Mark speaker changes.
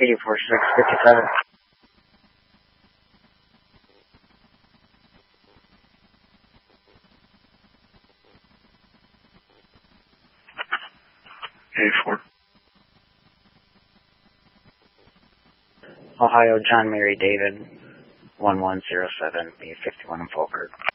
Speaker 1: 84657. Ohio John Mary David 1107 B51 in Falkirk.